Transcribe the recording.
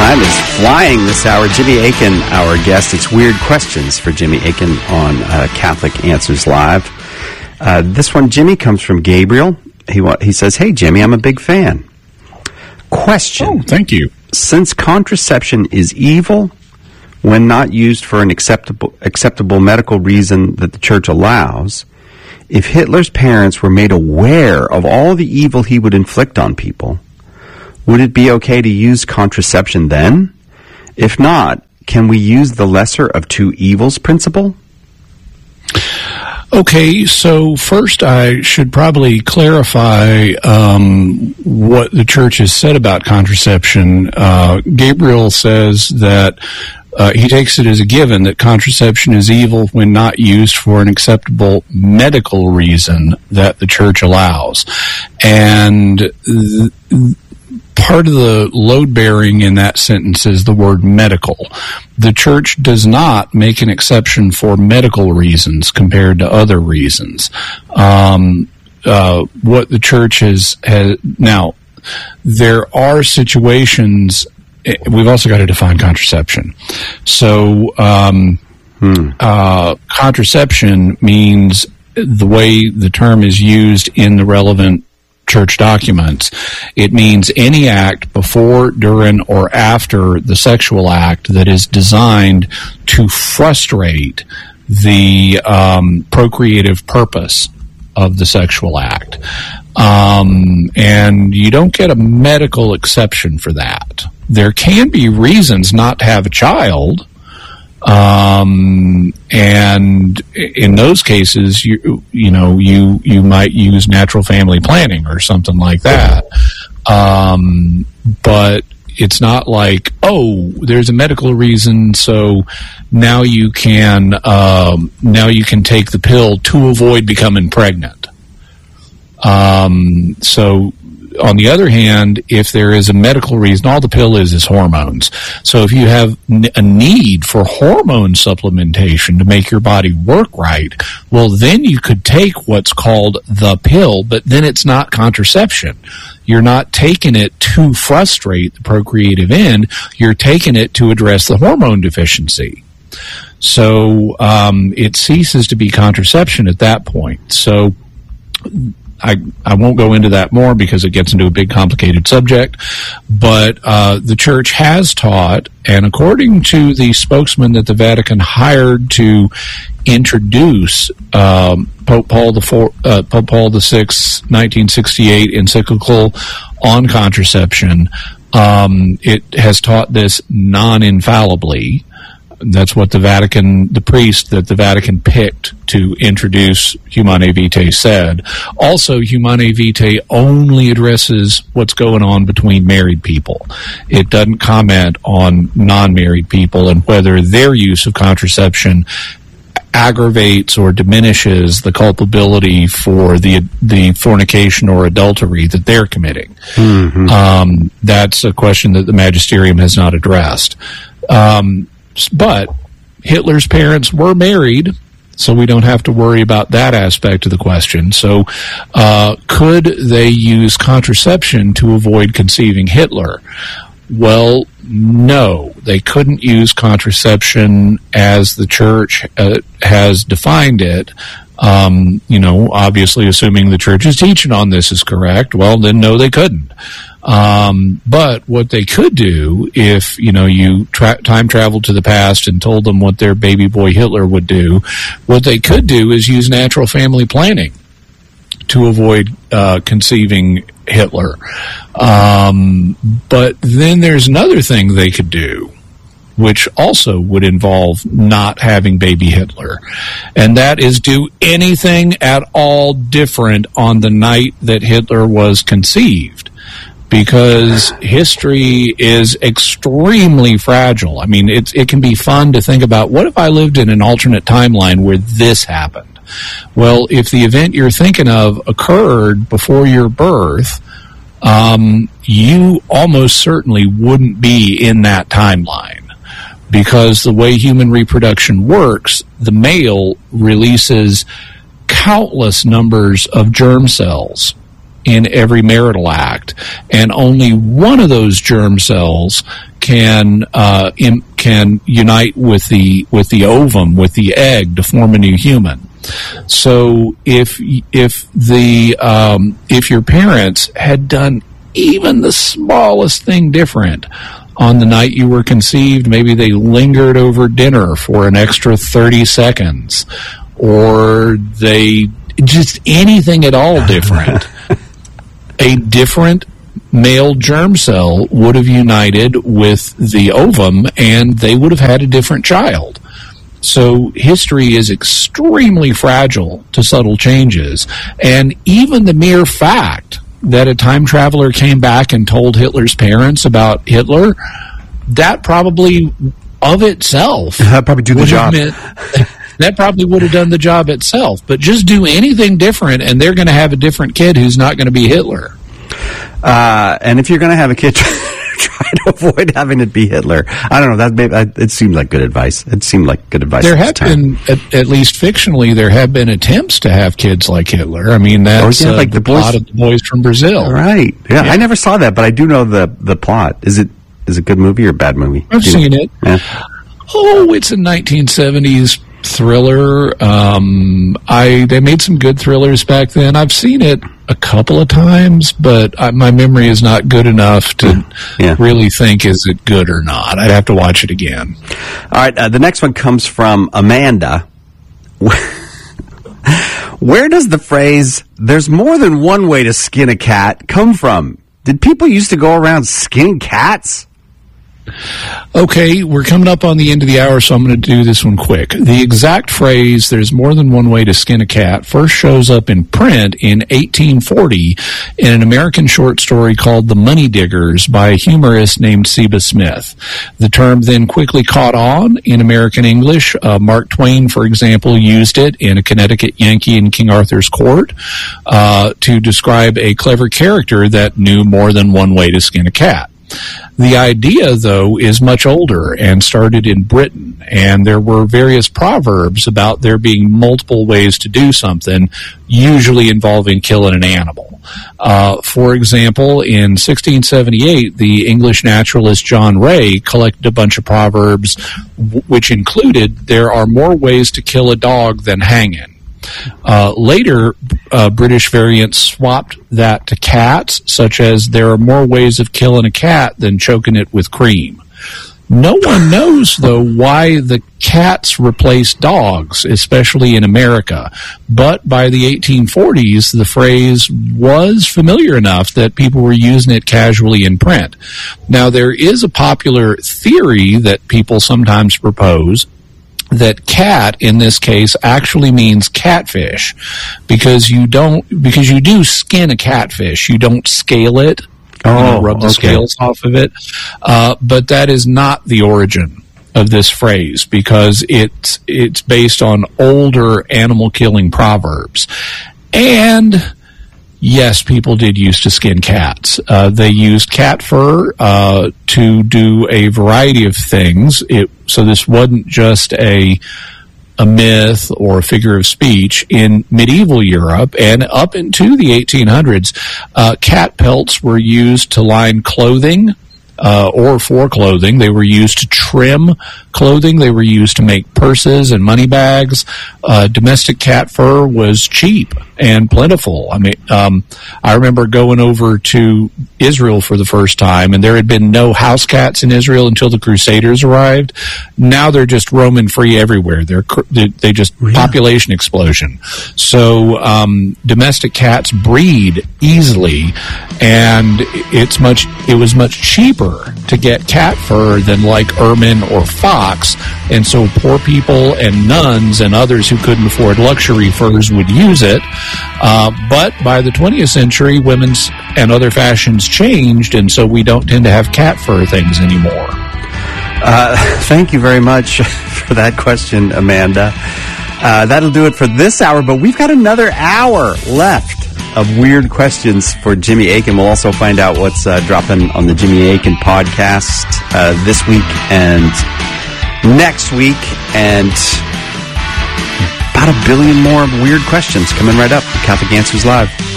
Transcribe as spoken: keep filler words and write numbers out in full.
Time is flying this hour. Jimmy Akin, our guest. It's Weird Questions for Jimmy Akin on uh, Catholic Answers Live. Uh, this one, Jimmy, comes from Gabriel. He wa- he says, "Hey, Jimmy, I'm a big fan. Question. Oh, thank you. Since contraception is evil when not used for an acceptable acceptable medical reason that the Church allows, if Hitler's parents were made aware of all the evil he would inflict on people, would it be okay to use contraception then? If not, can we use the lesser of two evils principle?" Okay, so first I should probably clarify um, what the Church has said about contraception. Uh, Gabriel says that uh, he takes it as a given that contraception is evil when not used for an acceptable medical reason that the Church allows. And th- part of the load-bearing in that sentence is the word medical. The Church does not make an exception for medical reasons compared to other reasons. Um, uh, what the Church has, has... Now, there are situations... We've also got to define contraception. So, um, hmm. uh, contraception means the way the term is used in the relevant Church documents. It means any act before, during, or after the sexual act that is designed to frustrate the um, procreative purpose of the sexual act. Um, and you don't get a medical exception for that. There can be reasons not to have a child, Um, and in those cases, you, you know, you, you might use natural family planning or something like that. Um, but it's not like, oh, there's a medical reason, so now you can, um, now you can take the pill to avoid becoming pregnant. Um, so, on the other hand, if there is a medical reason, all the pill is is hormones. So if you have a need for hormone supplementation to make your body work right, well, then you could take what's called the pill, but then it's not contraception. You're not taking it to frustrate the procreative end. You're taking it to address the hormone deficiency. So um, it ceases to be contraception at that point. So I, I won't go into that more because it gets into a big complicated subject, but uh, the Church has taught, and according to the spokesman that the Vatican hired to introduce um, Pope Paul the Four, uh, Pope Paul the Sixth, nineteen sixty-eight encyclical on contraception, um, it has taught this non-infallibly. That's what the Vatican, the priest that the Vatican picked to introduce Humanae Vitae said. Also, Humanae Vitae only addresses what's going on between married people. It doesn't comment on non-married people and whether their use of contraception aggravates or diminishes the culpability for the the fornication or adultery that they're committing. Mm-hmm. Um, that's a question that the magisterium has not addressed. Um, But Hitler's parents were married, so we don't have to worry about that aspect of the question. So uh, could they use contraception to avoid conceiving Hitler? Well, no. They couldn't use contraception as the Church uh, has defined it. Um, you know, obviously assuming the Church's teaching on this is correct, well, then no, they couldn't. Um, but what they could do if, you know, you tra- time traveled to the past and told them what their baby boy Hitler would do, what they could do is use natural family planning to avoid uh, conceiving Hitler. Um, but then there's another thing they could do, which also would involve not having baby Hitler. And that is do anything at all different on the night that Hitler was conceived. Because history is extremely fragile. I mean, it's, it can be fun to think about, what if I lived in an alternate timeline where this happened? Well, if the event you're thinking of occurred before your birth, um, you almost certainly wouldn't be in that timeline. Because the way human reproduction works, the male releases countless numbers of germ cells in every marital act, and only one of those germ cells can uh, in, can unite with the with the ovum, with the egg, to form a new human. So if if the um, if your parents had done even the smallest thing different on the night you were conceived, maybe they lingered over dinner for an extra thirty seconds, or they just anything at all different, a different male germ cell would have united with the ovum, and they would have had a different child. So history is extremely fragile to subtle changes, and even the mere fact that a time traveler came back and told Hitler's parents about Hitler, that probably of itself that probably do the job. Meant, that probably would have done the job itself. But just do anything different, and they're going to have a different kid who's not going to be Hitler. Uh, and if you're going to have a kid, try to avoid having it be Hitler. I don't know. That maybe, it seemed like good advice. It seemed like good advice. There have been, at, at least fictionally, there have been attempts to have kids like Hitler. I mean, that's oh, yeah, like uh, the, the boys, plot of The Boys from Brazil. Right. Yeah, yeah, I never saw that, but I do know the the plot. Is it is it a good movie or a bad movie? I've do seen you know? it. Yeah. Oh, it's a nineteen seventies thriller. Um, I they made some good thrillers back then. I've seen it a couple of times, but I, my memory is not good enough to yeah. really think, is it good or not? I'd have to watch it again. All right, uh, the next one comes from Amanda. Where does the phrase, there's more than one way to skin a cat, come from? Did people used to go around skinning cats? Okay, we're coming up on the end of the hour, so I'm going to do this one quick. The exact phrase, there's more than one way to skin a cat, first shows up in print in eighteen forty in an American short story called The Money Diggers by a humorist named Seba Smith. The term then quickly caught on in American English. Uh, Mark Twain, for example, used it in A Connecticut Yankee in King Arthur's Court uh, to describe a clever character that knew more than one way to skin a cat. The idea, though, is much older and started in Britain, and there were various proverbs about there being multiple ways to do something, usually involving killing an animal. Uh, for example, in sixteen seventy-eight, the English naturalist John Ray collected a bunch of proverbs w- which included, there are more ways to kill a dog than hanging. Uh, later, uh, British variants swapped that to cats, such as there are more ways of killing a cat than choking it with cream. No one knows, though, why the cats replaced dogs, especially in America. But by the eighteen forties, the phrase was familiar enough that people were using it casually in print. Now, there is a popular theory that people sometimes propose that cat in this case actually means catfish, because you don't because you do skin a catfish, you don't scale it, oh, you know, rub the okay. scales off of it. Uh, but that is not the origin of this phrase, because it's it's based on older animal killing proverbs. And yes, people did used to skin cats. Uh, they used cat fur uh, to do a variety of things. It, so this wasn't just a a myth or a figure of speech. In medieval Europe and up into the eighteen hundreds, uh, cat pelts were used to line clothing uh, or for clothing. They were used to trim clothing. They were used to make purses and money bags. Uh, domestic cat fur was cheap and plentiful. I mean, um, I remember going over to Israel for the first time, and there had been no house cats in Israel until the Crusaders arrived. Now they're just roaming free everywhere. They're they, they just yeah. population explosion. So um, domestic cats breed easily, and it's much. It was much cheaper to get cat fur than like ermine or fox, and so poor people and nuns and others who couldn't afford luxury furs would use it. Uh, but by the twentieth century, women's and other fashions changed, and so we don't tend to have cat fur things anymore. Uh, thank you very much for that question, Amanda. Uh, that'll do it for this hour, but we've got another hour left of weird questions for Jimmy Akin. We'll also find out what's uh, dropping on the Jimmy Akin podcast uh, this week and next week, and about a billion more weird questions coming right up. Catholic Answers Live.